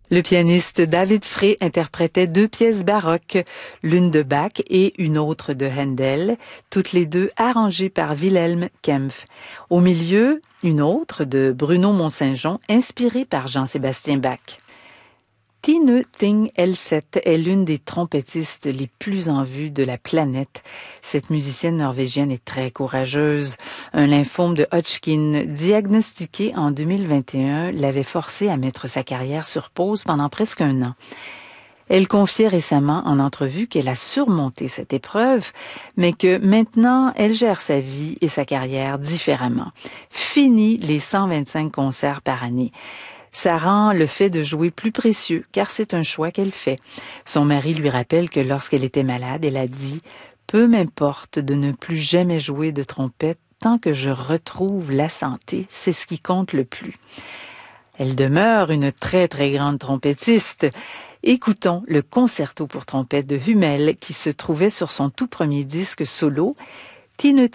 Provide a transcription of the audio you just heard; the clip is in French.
Le pianiste David Frey interprétait deux pièces baroques, l'une de Bach et une autre de Handel, toutes les deux arrangées par Wilhelm Kempff. Au milieu, une autre de Bruno Mont-Saint-Jean, inspirée par Jean-Sébastien Bach. Tine Thing Elseth est l'une des trompettistes les plus en vue de la planète. Cette musicienne norvégienne est très courageuse. Un lymphome de Hodgkin diagnostiqué en 2021 l'avait forcée à mettre sa carrière sur pause pendant presque un an. Elle confiait récemment en entrevue qu'elle a surmonté cette épreuve, mais que maintenant, elle gère sa vie et sa carrière différemment. Fini les 125 concerts par année. Ça rend le fait de jouer plus précieux, car c'est un choix qu'elle fait. Son mari lui rappelle que lorsqu'elle était malade, elle a dit « Peu m'importe de ne plus jamais jouer de trompette, tant que je retrouve la santé, c'est ce qui compte le plus. » Elle demeure une très très grande trompettiste. Écoutons le concerto pour trompette de Hummel qui se trouvait sur son tout premier disque solo, Tine